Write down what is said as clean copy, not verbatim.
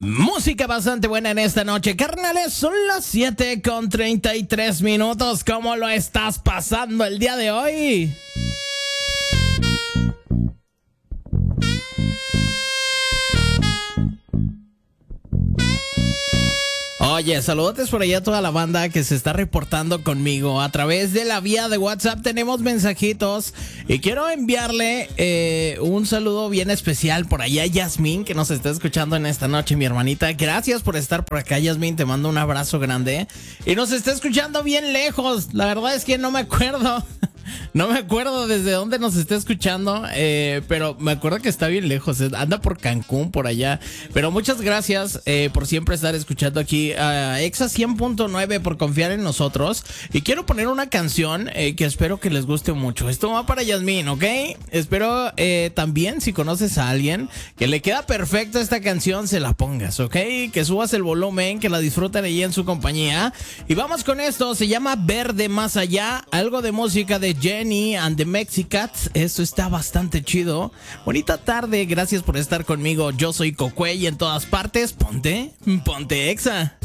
Música bastante buena en esta noche, carnales. Son las 7:33. ¿Cómo lo estás pasando el día de hoy? Oye, saludotes por allá a toda la banda que se está reportando conmigo a través de la vía de WhatsApp. Tenemos mensajitos y quiero enviarle un saludo bien especial por allá a Yasmín, que nos está escuchando en esta noche, mi hermanita. Gracias por estar por acá, Yasmín, te mando un abrazo grande. Y nos está escuchando bien lejos, la verdad es que no me acuerdo. No me acuerdo desde dónde nos está escuchando, pero me acuerdo que está bien lejos, anda por Cancún, por allá. Pero muchas gracias por siempre estar escuchando aquí a Exa 100.9, por confiar en nosotros. Y quiero poner una canción que espero que les guste mucho. Esto va para Yasmín, ¿ok? Espero también, si conoces a alguien que le queda perfecto esta canción, se la pongas, ¿ok? Que subas el volumen, que la disfruten allí en su compañía. Y vamos con esto, se llama Verde Más Allá, algo de música de Jenny and the Mexicats. Esto está bastante chido. Bonita tarde, gracias por estar conmigo. Yo soy Cocuey y en todas partes, ponte Exa.